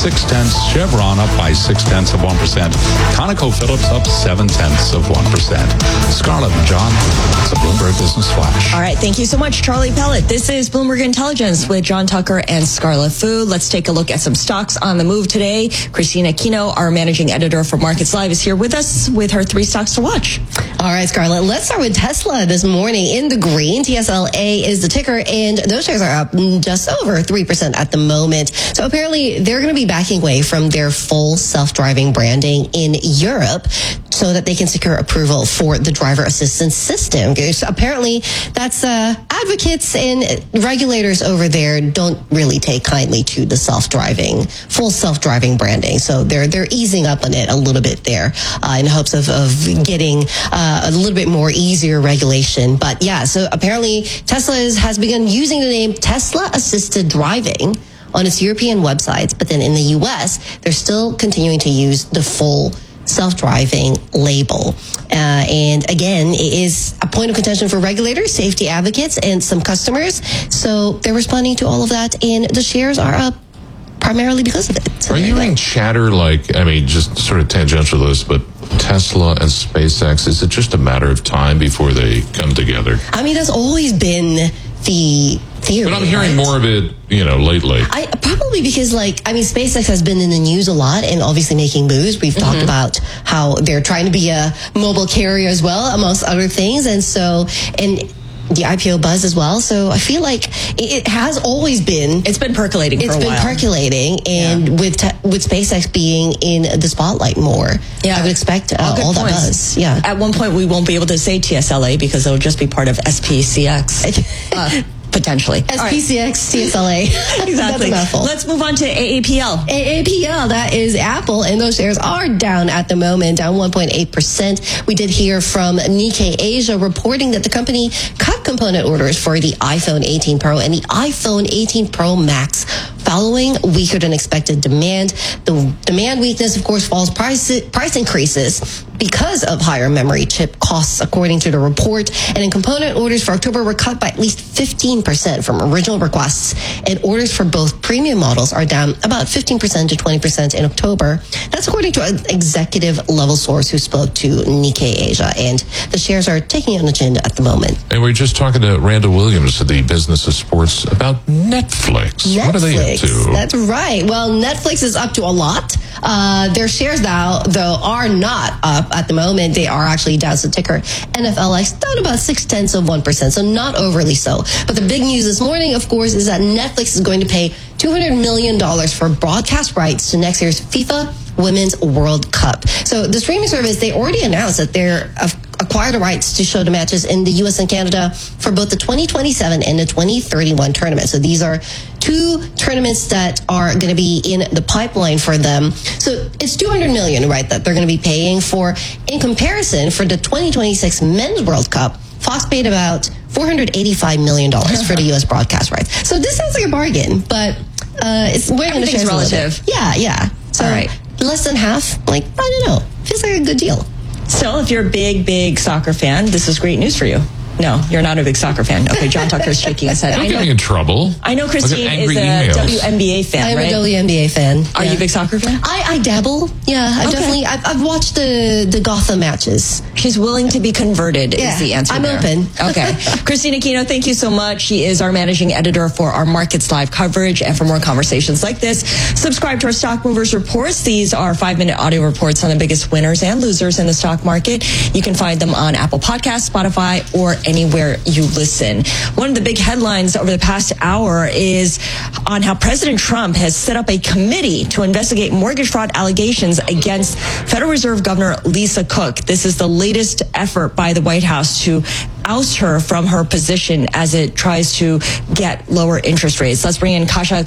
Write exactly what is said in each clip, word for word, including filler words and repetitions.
six tenths. Chevron up by six tenths of one percent. ConocoPhillips up seven tenths of one percent. Scarlett and John, it's a Bloomberg Business Flash. All right, thank you so much, Charlie Pellet. This is Bloomberg Intelligence with John Tucker and Scarlett Fu. Let's take a look at some stocks on the move today. Christina Aquino, our managing editor for Markets Live, is here with us with her three stocks to watch. All right, Scarlett, let's start with Tesla this morning in the green. T S L A is the ticker, and those shares are up just over three percent at the moment. So apparently they're going to be backing away from their full self-driving branding in Europe so that they can secure approval for the driver assistance system. So apparently that's uh, advocates and regulators over there don't really take kindly to the self-driving, full self-driving branding. So they're they're easing up on it a little bit there uh, in hopes of, of getting uh, a little bit more easier regulation. But yeah, so apparently Tesla is, has begun using the name Tesla Assisted Driving on its European websites, but then in the U S, they're still continuing to use the full self-driving label. Uh, and again, it is a point of contention for regulators, safety advocates, and some customers. So they're responding to all of that, and the shares are up primarily because of it. Are you hearing chatter like, I mean, just sort of tangential to this, but Tesla and SpaceX, is it just a matter of time before they come together? I mean, that's always been the theory. But I'm hearing right? more of it, you know, lately. I probably because, like, I mean, SpaceX has been in the news a lot and obviously making moves. We've mm-hmm. talked about how they're trying to be a mobile carrier as well, amongst other things. And so, and the I P O buzz as well. So I feel like it, it has always been. It's been percolating for a while. It's been percolating. And yeah. with te- with SpaceX being in the spotlight more, yeah. I would expect uh, all, all that buzz. Yeah. At one point, we won't be able to say T S L A because it'll just be part of S P C X. uh, Potentially. S P C X, right. T S L A. Exactly. Let's move on to A A P L. A A P L, that is Apple, and those shares are down at the moment, down one point eight percent. We did hear from Nikkei Asia reporting that the company cut component orders for the iPhone eighteen Pro and the iPhone eighteen Pro Max following weaker than expected demand. The demand weakness, of course, follows price, price increases because of higher memory chip costs, according to the report. And in component orders for October were cut by at least fifteen percent from original requests. And orders for both premium models are down about fifteen percent to twenty percent in October. That's according to an executive level source who spoke to Nikkei Asia. And the shares are taking on the chin at the moment. And we we're just talking to Randall Williams of the Business of Sports about Netflix. Netflix. What are they up to? That's right. Well, Netflix is up to a lot. Uh, their shares now, though, are not up at the moment. They are actually down. So ticker N F L X down about six tenths of one percent. So not overly so. But the big news this morning, of course, is that Netflix is going to pay two hundred million dollars for broadcast rights to next year's FIFA Women's World Cup. So the streaming service, they already announced that they're acquired the rights to show the matches in the U S and Canada for both the twenty twenty-seven and the twenty thirty-one tournament. So these are two tournaments that are going to be in the pipeline for them. So it's two hundred million dollars, right, that they're going to be paying for. In comparison, for the twenty twenty-six Men's World Cup, Fox paid about four hundred eighty-five million dollars for the U S broadcast rights. So this sounds like a bargain, but uh, it's way in the shares relative. Yeah, yeah. So all right. Less than half, like, I don't know. Feels like a good deal. Still, if you're a big, big soccer fan, this is great news for you. No, you're not a big soccer fan. Okay, John Tucker's shaking his head. You're I know, getting in trouble. I know Christine is a emails. W N B A fan, I'm right? a W N B A fan. Are yeah. you a big soccer fan? I, I dabble. Yeah, I okay. definitely. I've, I've watched the, the Gotham matches. She's willing to be converted yeah, is the answer I'm there. open. Okay. Christina Aquino, thank you so much. She is our managing editor for our Markets Live coverage. And for more conversations like this, subscribe to our Stock Movers Reports. These are five-minute audio reports on the biggest winners and losers in the stock market. You can find them on Apple Podcasts, Spotify, or anywhere you listen. One of the big headlines over the past hour is on how President Trump has set up a committee to investigate mortgage fraud allegations against Federal Reserve Governor Lisa Cook. This is the latest effort by the White House to oust her from her position as it tries to get lower interest rates. Let's bring in Kasia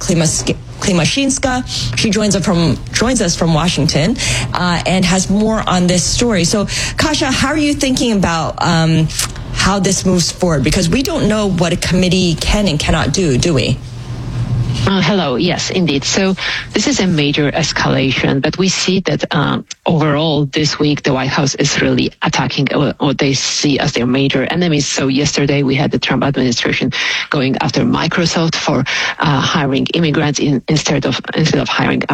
Klimashinska. She joins us from joins us from Washington uh, and has more on this story. So, Kasia, how are you thinking about um, how this moves forward? Because we don't know what a committee can and cannot do, do we? Uh, hello. Yes, indeed. So this is a major escalation, but we see that um, overall this week, the White House is really attacking what they see as their major enemies. So yesterday we had the Trump administration going after Microsoft for uh, hiring immigrants in, instead of instead of hiring